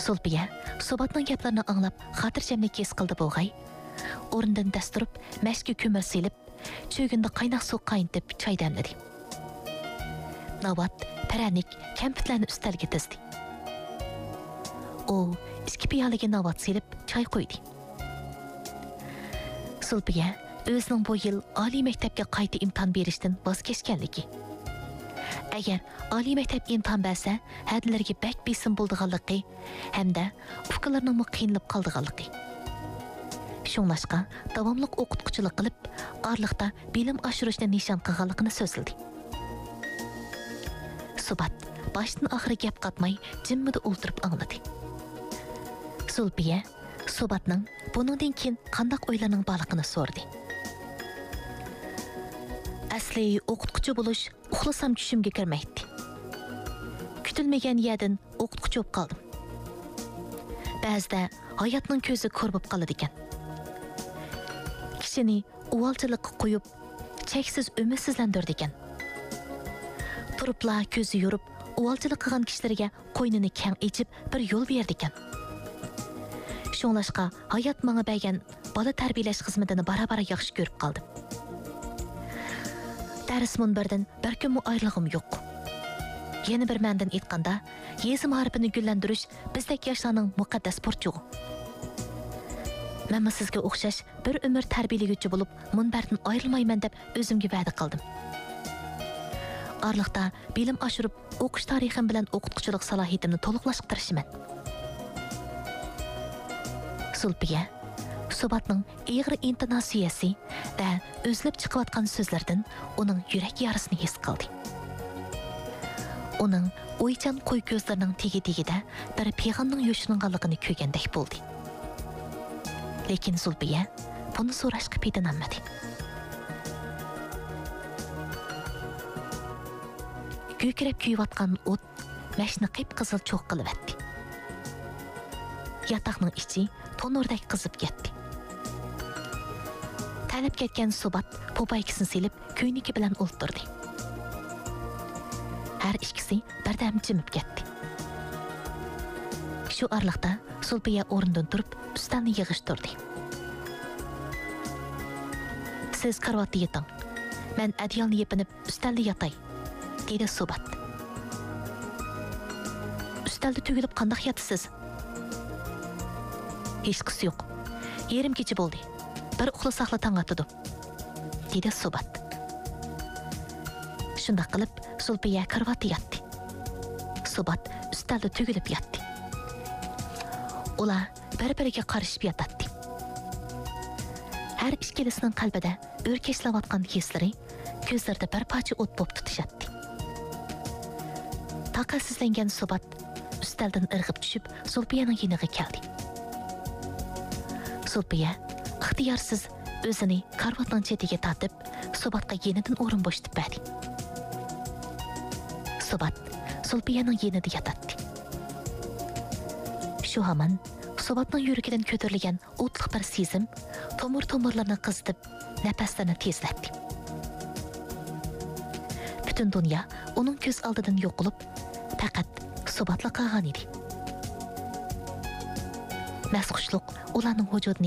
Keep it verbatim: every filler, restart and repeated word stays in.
Sulpiya Subatning gaplarini anglab xotirjamlik his qildi bo'lg'ay. O'rnidan dast turib, mashga ko'mir silib, cho'ginda qaynoq suv qaynatib choy damladi. Navbat paranik kampitlarni ustalga tizdi. U ikki piyolaga navbat silib choy qo'ydi. Sulpiya o'zining bu yil oliy maktabga qayta imtihon berishdan voz kechganligi. Agar oliy maktab imtihon bersa, hadlarga bak besim bo'ldiganligi hamda ukalarning qiynalib qoldiganligi. Shunlashqa davomli o'qituvchilik qilib, orliqda bilim oshirishni nishon qilganligini so'zildi. Subat boshdan oxiri gap qatmay jimmida o'ltirib angladi. Sulpiya Subatning buningdan keyin qanday o'ylarning borligini so'radi. Asli o'qituvchi bo'lish uxlasam tushimga kirmaydi. Kutilmagan yerdan o'qituvchi bo'lib qoldim. Ba'zida hayotning ko'zi ko'r bo'lib qoladi ekan. Kishini uvalchilikqa qo'yib, cheksiz umidsizlantirdi ekan. Turibla ko'zi yurib, uvalchilik qilgan kishilarga qo'ynini keng ochib bir yo'l berdi ekan. Shunlashqa hayot menga bergan bola tarbiyalash xizmatini barabara yaxshi ko'rib qoldim. Dars munbardan bir kunmi ayrilg'im yo'q. Yana bir mendan aytganda, yezim harfini gullantirish bizdek yoshlarning muqaddas burchug'i. Men sizga o'xshash bir umr tarbiyalovchi bo'lib, munbardan ayrilmayman deb o'zimga va'da qildim. Orliqda bilim oshirib, o'qish tarixim bilan o'qituvchilik salohiyatimni to'liqlashtirishman. Sulpiya Subatning ig'ir intonasiyasi va o'zlab chiqayotgan so'zlardan uning yurak yarasini his qildi. Uning o'ychan qo'y ko'zlarining tegi-tegida bir pig'onning yo'shiringanligini ko'rgandek bo'ldi. Lekin Sulpiya buni so'rashga pedinanmadi. Ko'krab kuyayotgan o't mashni qip-qizil cho'q qilibdi. Yotoqning ichi tonurdek qizib ketdi. Tanib ketgan Subat po'paykisini silib, ko'yniki bilan o'ltirdi. Har ikkisi birdan jimib ketdi. Shu orliqda Sulpiya o'rnidan turib, ustalni yig'ishtirdi. Siz karvatda yoting. Men adyolni yepinib, ustalda yotay, dedi Subat. Ustalda tugilib qandoq yotasiz? Hech qisi yo'q. Yerim kecha bo'ldi. Bir uxlasaqla tong otdi, dedi Subat. Shunda qilib Sulpiya karvatda yotdi. Subat ustalda tugilib yotdi. Ular bir-biriga qarashib yotadi. Har ikkilisining qalbida o'rkashlayotgan hislari ko'zlarida bir parcha o't bo'lib tutishadi. Taqatsizlangan Subat ustaldan irg'ib tushib, Sulpiyaning yoniga keldi. Sulpiya ixtiyorsiz o'zini karvatning chetiga tortib, Subatga yenidan o'rin bo'shatib berdi. Subat Sulpiyaning yenida yotadi. Shu hamon Subatning yuragidan ko'tarilgan o'tliq bir sezim tomir-tomirlarni qizitib, nafaslarni tezlatdi. Butun dunyo uning ko'z oldidan yo'qolib, faqat Subatla qolgan edi. Masxushliq ularning vujudini